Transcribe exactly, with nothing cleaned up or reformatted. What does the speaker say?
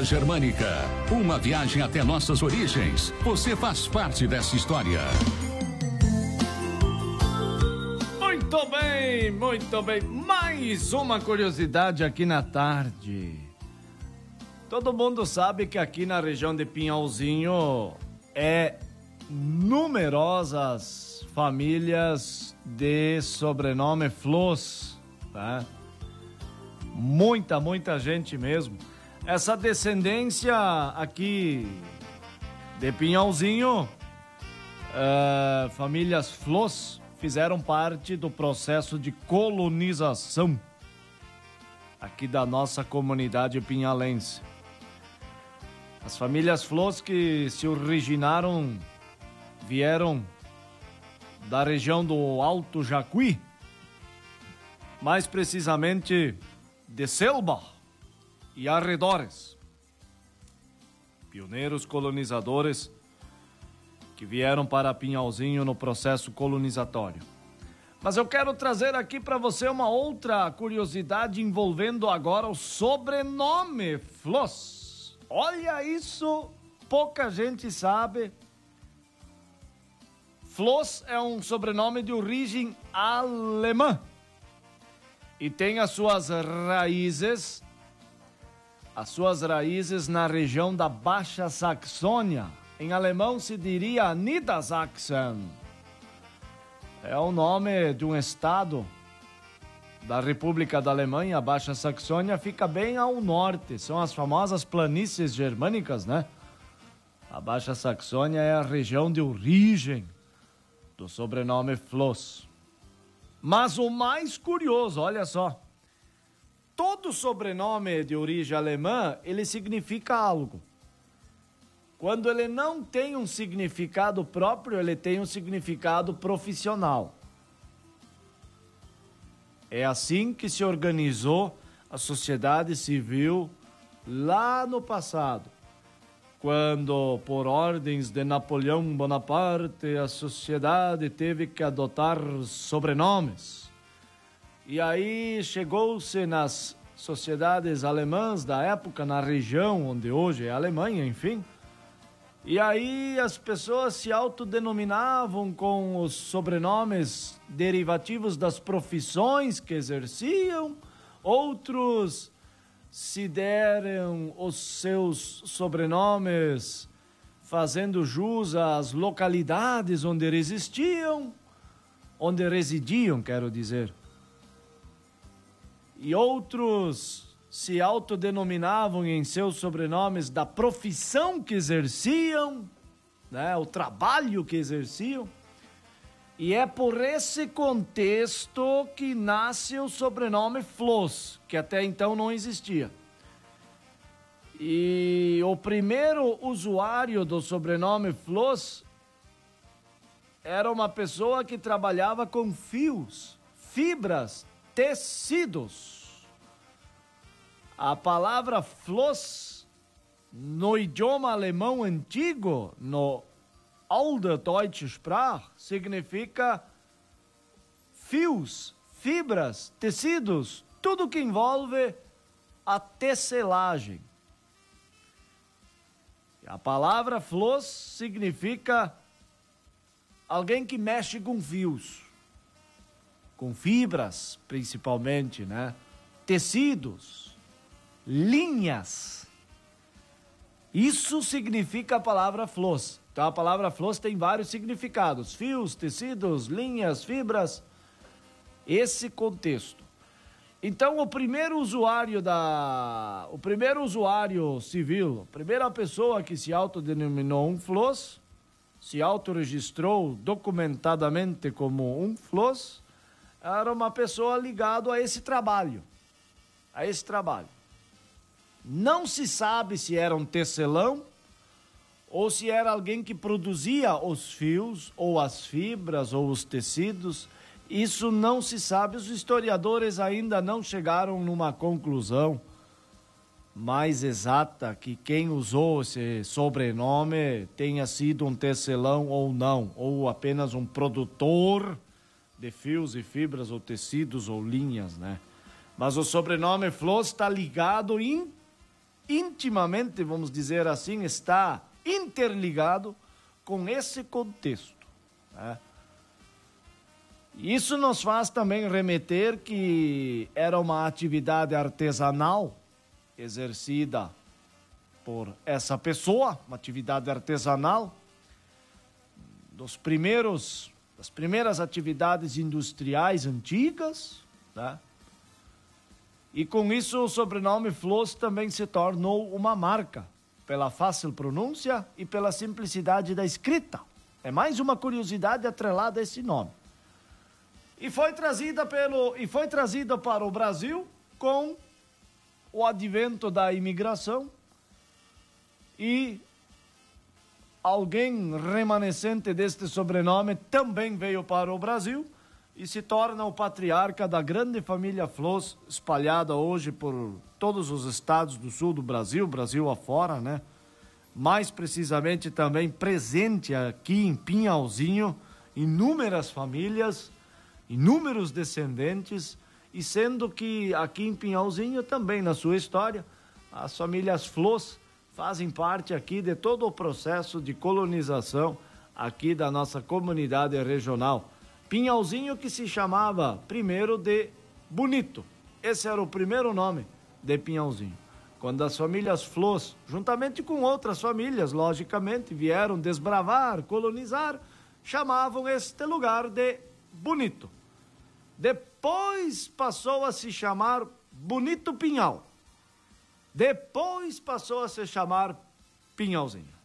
Família Germânica, uma viagem até nossas origens. Você faz parte dessa história. Muito bem, muito bem. Mais uma curiosidade aqui na tarde. Todo mundo sabe que aqui na região de Pinhalzinho é numerosas famílias de sobrenome Flos, tá? Muita, muita gente mesmo. Essa descendência aqui de Pinhalzinho, uh, famílias Flos, fizeram parte do processo de colonização aqui da nossa comunidade pinhalense. As famílias Flos que se originaram, vieram da região do Alto Jacuí, mais precisamente de Selba e arredores. Pioneiros colonizadores que vieram para Pinhalzinho no processo colonizatório. Mas eu quero trazer aqui para você uma outra curiosidade envolvendo agora o sobrenome Flos. Olha isso, pouca gente sabe. Flos é um sobrenome de origem alemã e tem as suas raízes, as suas raízes na região da Baixa Saxônia. Em alemão se diria Niedersachsen. É o nome de um estado da República da Alemanha. A Baixa Saxônia fica bem ao norte. São as famosas planícies germânicas, né? A Baixa Saxônia é a região de origem do sobrenome Flos. Mas o mais curioso, olha só. Todo sobrenome de origem alemã, ele significa algo. Quando ele não tem um significado próprio, ele tem um significado profissional. É assim que se organizou a sociedade civil lá no passado, quando, por ordens de Napoleão Bonaparte, a sociedade teve que adotar sobrenomes. E aí chegou-se nas sociedades alemãs da época, na região onde hoje é a Alemanha, enfim. E aí as pessoas se autodenominavam com os sobrenomes derivativos das profissões que exerciam, outros se deram os seus sobrenomes fazendo jus às localidades onde resistiam, onde residiam, quero dizer. E outros se autodenominavam em seus sobrenomes da profissão que exerciam, né, o trabalho que exerciam. E é por esse contexto que nasce o sobrenome Flos, que até então não existia. E o primeiro usuário do sobrenome Flos era uma pessoa que trabalhava com fios, fibras, tecidos. A palavra Flos, no idioma alemão antigo, no Alte Deutsche Sprache, significa fios, fibras, tecidos, tudo que envolve a tecelagem. A palavra Flos significa alguém que mexe com fios, com fibras principalmente, né? Tecidos, linhas. Isso significa a palavra Flos. Então a palavra Flos tem vários significados: fios, tecidos, linhas, fibras. Esse contexto. Então o primeiro usuário da, o primeiro usuário civil, a primeira pessoa que se autodenominou um Flos, se autorregistrou documentadamente como um Flos, era uma pessoa ligada a esse trabalho, a esse trabalho. Não se sabe se era um tecelão ou se era alguém que produzia os fios, ou as fibras, ou os tecidos. Isso não se sabe, os historiadores ainda não chegaram numa conclusão mais exata que quem usou esse sobrenome tenha sido um tecelão ou não, ou apenas um produtor de fios e fibras, ou tecidos, ou linhas, né? Mas o sobrenome Flos está ligado in, intimamente, vamos dizer assim, está interligado com esse contexto, né? Isso nos faz também remeter que era uma atividade artesanal exercida por essa pessoa, uma atividade artesanal, dos primeiros, das primeiras atividades industriais antigas, né? E com isso o sobrenome Flos também se tornou uma marca, pela fácil pronúncia e pela simplicidade da escrita. É mais uma curiosidade atrelada a esse nome. E foi trazida pelo e foi trazida para o Brasil com o advento da imigração, e alguém remanescente deste sobrenome também veio para o Brasil e se torna o patriarca da grande família Flos, espalhada hoje por todos os estados do sul do Brasil, Brasil afora, né? Mais precisamente também presente aqui em Pinhalzinho, inúmeras famílias, inúmeros descendentes, e sendo que aqui em Pinhalzinho também, na sua história, as famílias Flos fazem parte aqui de todo o processo de colonização aqui da nossa comunidade regional. Pinhalzinho, que se chamava primeiro de Bonito. Esse era o primeiro nome de Pinhalzinho. Quando as famílias Flos, juntamente com outras famílias, logicamente, vieram desbravar, colonizar, chamavam este lugar de Bonito. Depois passou a se chamar Bonito Pinhal. Depois passou a se chamar Pinhalzinho.